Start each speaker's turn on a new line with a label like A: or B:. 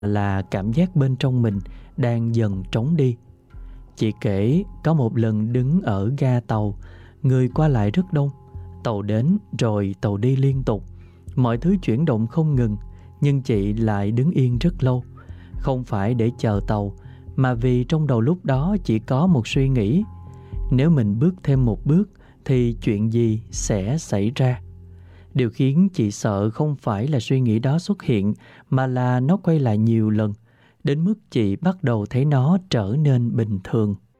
A: là cảm giác bên trong mình đang dần trống đi. Chị kể có một lần đứng ở ga tàu, người qua lại rất đông. Tàu đến rồi tàu đi liên tục, mọi thứ chuyển động không ngừng, nhưng chị lại đứng yên rất lâu. Không phải để chờ tàu, mà vì trong đầu lúc đó chỉ có một suy nghĩ: nếu mình bước thêm một bước thì chuyện gì sẽ xảy ra? Điều khiến chị sợ không phải là suy nghĩ đó xuất hiện, mà là nó quay lại nhiều lần, đến mức chị bắt đầu thấy nó trở nên bình thường.